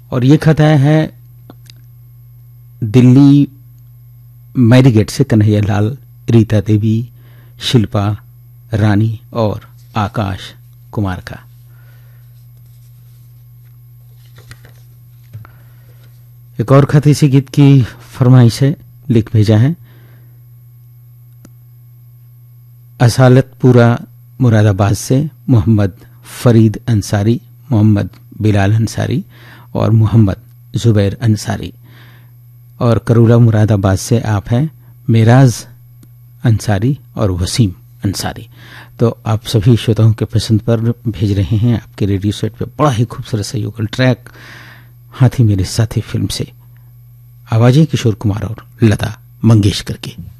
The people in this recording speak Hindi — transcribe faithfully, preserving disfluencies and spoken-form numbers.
और ये खत आया है दिल्ली मैरीगेट से कन्हैया लाल, रीता देवी, शिल्पा रानी और आकाश कुमार का। एक और खत इसी गीत की फरमाइश है, लिख भेजा है असालतपुरा मुरादाबाद से मोहम्मद फरीद अंसारी, मोहम्मद बिलाल अंसारी और मोहम्मद जुबैर अंसारी। और करूला मुरादाबाद से आप हैं मेराज अंसारी और वसीम अंसारी। तो आप सभी श्रोताओं के पसंद पर भेज रहे हैं आपके रेडियो सेट पे बड़ा ही खूबसूरत सा युगल ट्रैक हाथी मेरे साथी फिल्म से। आवाजें किशोर कुमार और लता मंगेशकर की।